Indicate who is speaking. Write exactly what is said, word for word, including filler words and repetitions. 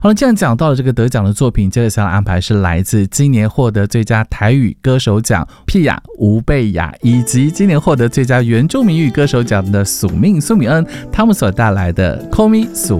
Speaker 1: 好了，既然讲到了这个得奖的作品，接着想要安排是来自今年获得最佳台语歌手奖屁雅吴贝雅，以及今年获得最佳原住民语歌手奖的宿命苏米恩，他们所带来的 Call Me 宿